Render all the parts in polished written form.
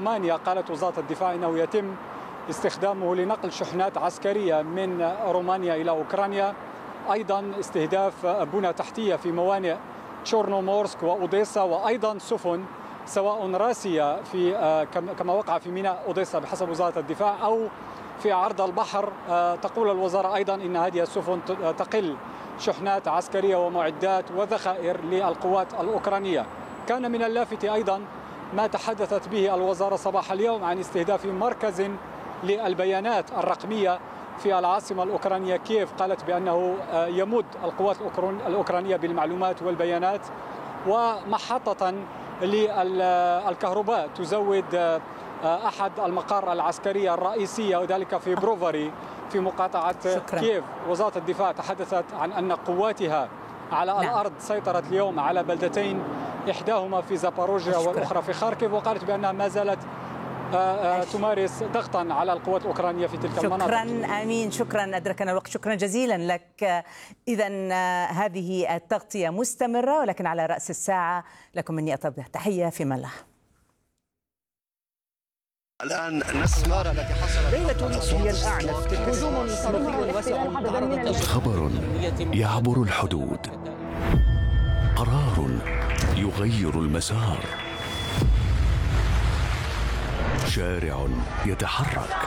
رومانيا قالت وزارة الدفاع إنه يتم استخدامه لنقل شحنات عسكرية من رومانيا إلى أوكرانيا. أيضا استهداف بنى تحتية في موانئ تشورنومورسك وأوديسا، وأيضا سفن سواء راسية في كما وقع في ميناء أوديسا بحسب وزارة الدفاع أو في عرض البحر. تقول الوزارة أيضا إن هذه السفن تقل شحنات عسكرية ومعدات وذخائر للقوات الأوكرانية. كان من اللافت أيضا ما تحدثت به الوزارة صباح اليوم عن استهداف مركز للبيانات الرقمية في العاصمة الأوكرانية كييف. قالت بأنه يمد القوات الأوكرانية بالمعلومات والبيانات، ومحطة للكهرباء تزود أحد المقار العسكرية الرئيسية وذلك في بروفاري في مقاطعة كييف. وزارة الدفاع تحدثت عن أن قواتها على الأرض سيطرت اليوم على بلدتين، إحداهما في زاباروجيا والأخرى في خاركيف، وقالت بأنها ما زالت تمارس ضغطا على القوات الأوكرانية في تلك المناطق. شكرا أمين، شكرا، أدركنا الوقت، شكرا جزيلا لك. إذا هذه التغطية مستمرة، ولكن على رأس الساعة لكم مني أطيب تحية في الله. الآن نسمع التي حصلت ليلة هي الأعنف، هجوم صاروخي واسع. خبر يعبر الحدود، قرار يغير المسار، شارع يتحرك،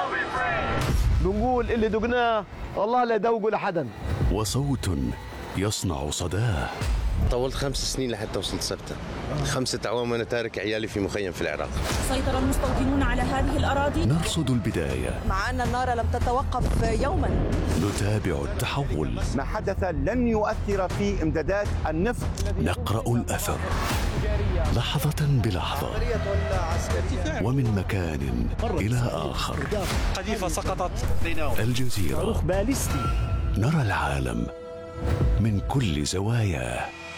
بنقول اللي دقناه والله لا دوقه لحدا، وصوت يصنع صداه. طولت 5 سنين لحتى وصلت سبتة. 5 أعوام وأنا تارك عيالي في مخيم في العراق. سيطر المستوطنون على هذه الأراضي. نرصد البداية، مع أن النار لم تتوقف يوما. نتابع التحول. ما حدث لن يؤثر في إمدادات النفط. نقرأ الأثر لحظة بلحظة، ومن مكان إلى آخر. قذيفة سقطت. الجزيرة، صاروخ باليستي. نرى العالم من كل زواياه.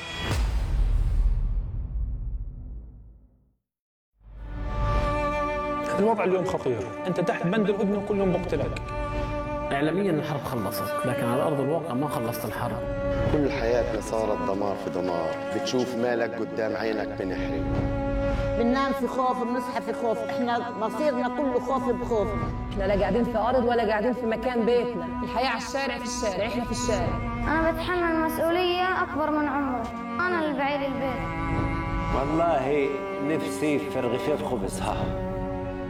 الوضع اليوم خطير، أنت تحت بند الهدنة وكل يوم بقتلك. إعلاميا الحرب خلصت، لكن على أرض الواقع ما خلصت الحرب. كل حياتنا صارت دمار في دمار، بتشوف مالك قدام عينك بنحرق. بننام في خوف، بنصحى في خوف، احنا مصيرنا كله خوف بخوف. احنا لا قاعدين في أرض ولا قاعدين في مكان بيتنا، الحياة على الشارع، في الشارع، احنا في الشارع. أنا بتحمل مسؤولية أكبر من عمري، أنا اللي بعيد البيت. والله نفسي في رغيفين خبز.